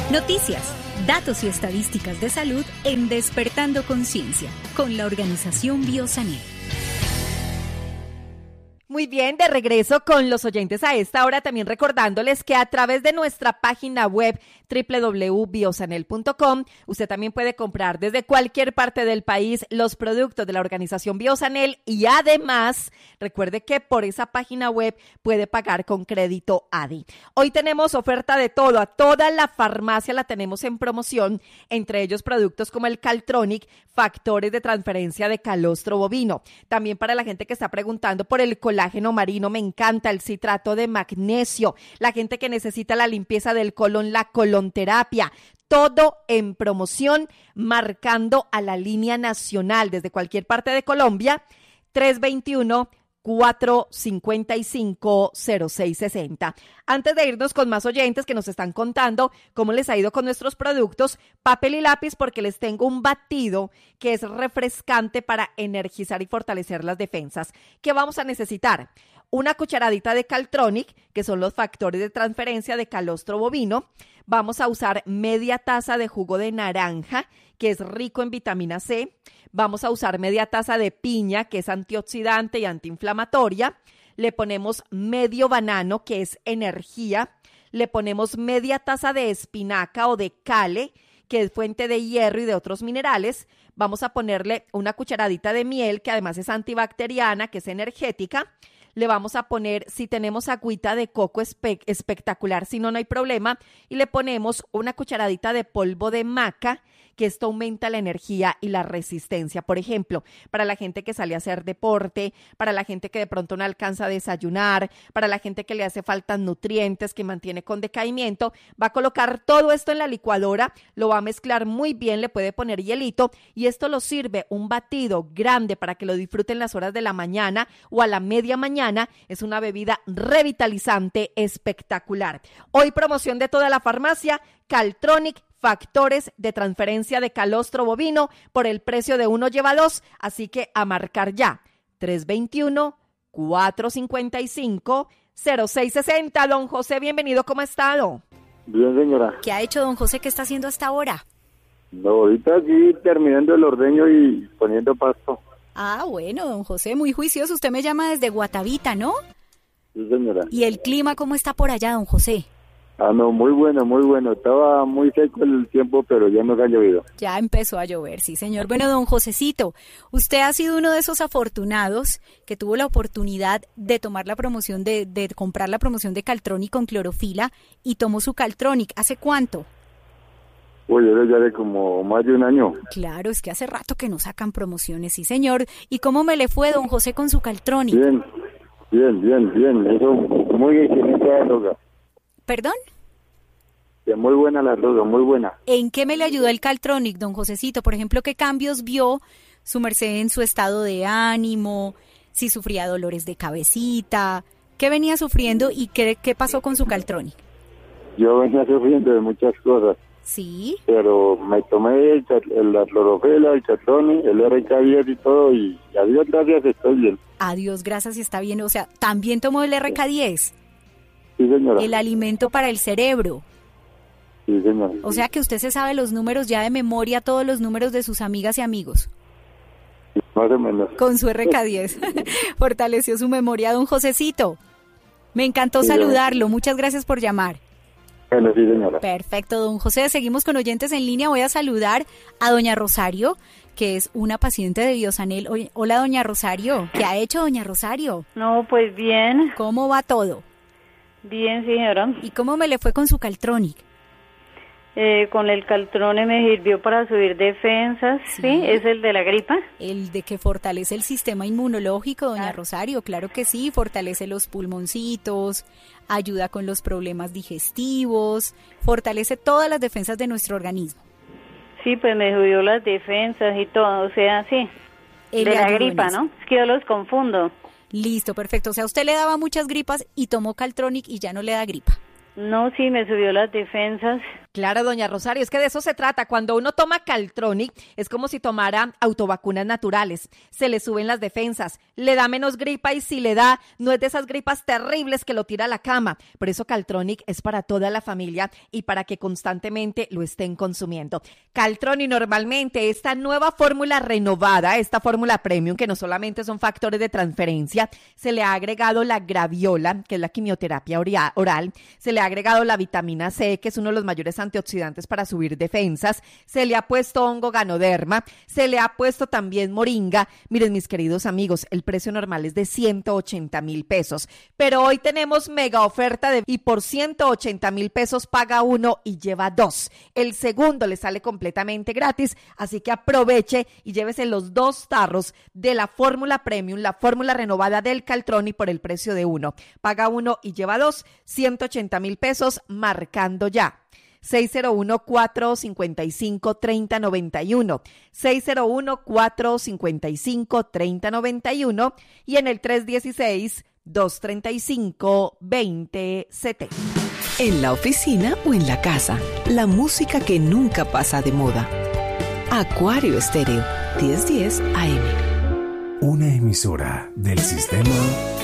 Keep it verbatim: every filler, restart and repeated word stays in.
Noticias, datos y estadísticas de salud en Despertando Conciencia, con la organización Biosanel. Muy bien, de regreso con los oyentes a esta hora, también recordándoles que a través de nuestra página web doble u doble u doble u punto biosanel punto com usted también puede comprar desde cualquier parte del país los productos de la organización Biosanel y además recuerde que por esa página web puede pagar con crédito A D I. Hoy tenemos oferta de todo, a toda la farmacia la tenemos en promoción, entre ellos productos como el Caltronic, factores de transferencia de calostro bovino. También para la gente que está preguntando por el colágeno marino, me encanta el citrato de magnesio, la gente que necesita la limpieza del colon, la colonterapia, todo en promoción, marcando a la línea nacional desde cualquier parte de Colombia, tres dos uno, cuatro cinco cinco, cero seis seis cero. Antes de irnos con más oyentes que nos están contando cómo les ha ido con nuestros productos, papel y lápiz porque les tengo un batido que es refrescante para energizar y fortalecer las defensas. ¿Qué vamos a necesitar? Una cucharadita de Caltronic, que son los factores de transferencia de calostro bovino. Vamos a usar media taza de jugo de naranja, que es rico en vitamina C. Vamos a usar media taza de piña, que es antioxidante y antiinflamatoria. Le ponemos medio banano, que es energía. Le ponemos media taza de espinaca o de kale, que es fuente de hierro y de otros minerales. Vamos a ponerle una cucharadita de miel, que además es antibacteriana, que es energética. Le vamos a poner, si tenemos agüita de coco espe- espectacular, si no, no hay problema. Y le ponemos una cucharadita de polvo de maca, que esto aumenta la energía y la resistencia. Por ejemplo, para la gente que sale a hacer deporte, para la gente que de pronto no alcanza a desayunar, para la gente que le hace falta nutrientes, que mantiene con decaimiento, va a colocar todo esto en la licuadora, lo va a mezclar muy bien, le puede poner hielito y esto lo sirve un batido grande para que lo disfruten las horas de la mañana o a la media mañana. Es una bebida revitalizante espectacular. Hoy promoción de toda la farmacia, Caltronic, factores de transferencia de calostro bovino por el precio de uno lleva dos, así que a marcar ya, tres dos uno, cuatro cinco cinco, cero seis seis cero. Don José, bienvenido, ¿cómo ha estado? Bien, señora. ¿Qué ha hecho don José? ¿Qué está haciendo hasta ahora? No, ahorita aquí terminando el ordeño y poniendo pasto. Ah, bueno, don José, muy juicioso. Usted me llama desde Guatavita, ¿no? Sí, señora. ¿Y el clima cómo está por allá, don José? Ah, no, muy bueno, muy bueno. Estaba muy seco el tiempo, pero ya nos ha llovido. Ya empezó a llover, sí, señor. Bueno, don Josecito, usted ha sido uno de esos afortunados que tuvo la oportunidad de tomar la promoción, de, de comprar la promoción de Caltronic con clorofila y tomó su Caltronic. ¿Hace cuánto? Uy, era ya de como más de un año. Claro, es que hace rato que no sacan promociones, sí, señor. ¿Y cómo me le fue, don José, con su Caltronic? Bien, bien, bien, bien. Eso, muy excelente la droga. ¿Perdón? Sí, muy buena la droga, muy buena. ¿En qué me le ayudó el Caltronic, don Josecito? Por ejemplo, ¿qué cambios vio su merced en su estado de ánimo? Si sufría dolores de cabecita, ¿qué venía sufriendo y qué, qué pasó con su Caltronic? Yo venía sufriendo de muchas cosas. Sí. Pero me tomé el, el, la clorofila, el Caltronic, el R K diez y todo, y adiós, gracias, estoy bien. Adiós, gracias, está bien. O sea, ¿también tomó el R K diez? Sí, señora. El alimento para el cerebro. Sí, señora. O sea que usted se sabe los números ya de memoria, todos los números de sus amigas y amigos. Sí, más o menos. Con su R K diez. Fortaleció su memoria, don Josecito. Me encantó sí, saludarlo. Muchas gracias por llamar. Bueno, sí, señora. Perfecto, don José. Seguimos con oyentes en línea. Voy a saludar a doña Rosario, que es una paciente de Biosanel. Hola, doña Rosario. ¿Qué ha hecho, doña Rosario? No, pues bien. ¿Cómo va todo? Bien, señora. ¿Y cómo me le fue con su Caltronic? Eh, con el Caltronic me sirvió para subir defensas, ¿sí? ¿sí? ¿Es el de la gripa? El de que fortalece el sistema inmunológico, doña ah. Rosario, claro que sí, fortalece los pulmoncitos, ayuda con los problemas digestivos, fortalece todas las defensas de nuestro organismo. Sí, pues me subió las defensas y todo, o sea, sí, el de la gripa, ¿no? Es que yo los confundo. Listo, perfecto, o sea, usted le daba muchas gripas y tomó Caltronic y ya no le da gripa. No, sí, me subió las defensas. Claro, doña Rosario, es que de eso se trata. Cuando uno toma Caltronic, es como si tomara autovacunas naturales. Se le suben las defensas, le da menos gripa y si le da, no es de esas gripas terribles que lo tira a la cama. Por eso Caltronic es para toda la familia y para que constantemente lo estén consumiendo. Caltronic normalmente, esta nueva fórmula renovada, esta fórmula premium, que no solamente son factores de transferencia, se le ha agregado la graviola, que es la quimioterapia oral, se le ha agregado la vitamina C, que es uno de los mayores antioxidantes para subir defensas, se le ha puesto hongo ganoderma, se le ha puesto también moringa. Miren, mis queridos amigos, el precio normal es de ciento ochenta mil pesos, pero hoy tenemos mega oferta de, y por ciento ochenta mil pesos paga uno y lleva dos. El segundo le sale completamente gratis, así que aproveche y llévese los dos tarros de la fórmula premium, la fórmula renovada del Caltronic por el precio de uno. Paga uno y lleva dos, ciento ochenta mil pesos, marcando ya. seis cero uno, cuatro cinco cinco, tres cero nueve uno, seis cero uno, cuatro cinco cinco, tres cero nueve uno y en el tres uno seis, dos tres cinco, dos cero siete cero. En la oficina o en la casa, la música que nunca pasa de moda. Acuario Estéreo, diez diez A M. Una emisora del sistema